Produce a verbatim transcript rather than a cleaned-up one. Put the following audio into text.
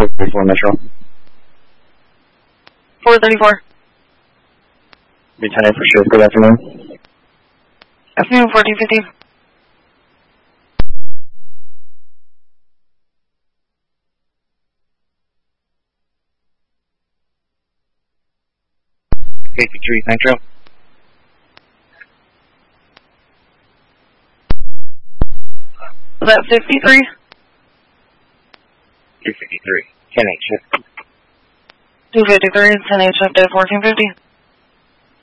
four thirty-four Metro. four thirty-four. Lieutenant for sure. Good afternoon. Afternoon, fourteen fifty. fifty-three Metro. Was that fifty-three? two fifty-three. ten H. two fifty-three, ten H up to fourteen fifty.